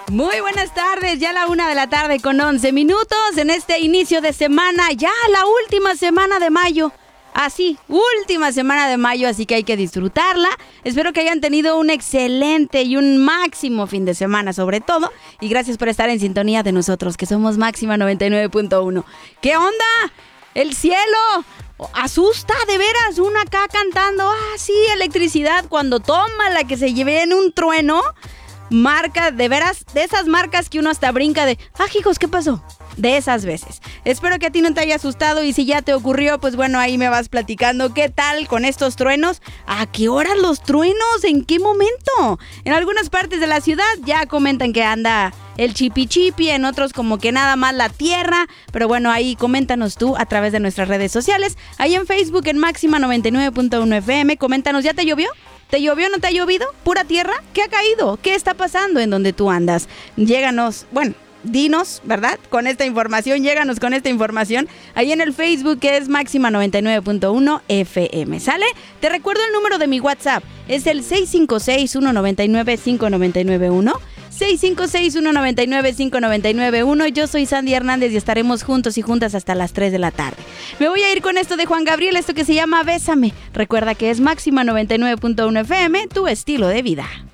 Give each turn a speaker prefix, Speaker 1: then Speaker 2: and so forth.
Speaker 1: Muy buenas tardes, ya la 1:11 p.m. en este inicio de semana, ya la última semana de mayo. Así, última semana de mayo, así que hay que disfrutarla. Espero que hayan tenido un excelente y un máximo fin de semana sobre todo. Y gracias por estar en sintonía de nosotros, que somos Máxima 99.1. ¿Qué onda? ¡El cielo! Asusta, de veras, uno acá cantando, sí, electricidad, cuando toma la que se lleve en un trueno. Marca, de veras, de esas marcas que uno hasta brinca de, hijos, ¿qué pasó? De esas veces. Espero que a ti no te haya asustado y si ya te ocurrió, pues bueno, ahí me vas platicando qué tal con estos truenos. ¿A qué hora los truenos? ¿En qué momento? En algunas partes de la ciudad ya comentan que anda el chipi chipi, en otros como que nada más la tierra, pero bueno, ahí coméntanos tú a través de nuestras redes sociales, ahí en Facebook en Máxima 99.1 FM, coméntanos, ¿ya te llovió? ¿Te llovió o no te ha llovido? ¿Pura tierra? ¿Qué ha caído? ¿Qué está pasando en donde tú andas? Lléganos, bueno, dinos, ¿verdad? Con esta información, lléganos con esta información ahí en el Facebook que es Máxima 99.1 FM, ¿sale? Te recuerdo el número de mi WhatsApp, es el 656-199-5991, 656-199-5991. Yo soy Sandy Hernández y estaremos juntos y juntas hasta las 3 de la tarde. Me voy a ir con esto de Juan Gabriel, esto que se llama Bésame. Recuerda que es Máxima 99.1 FM, tu estilo de vida.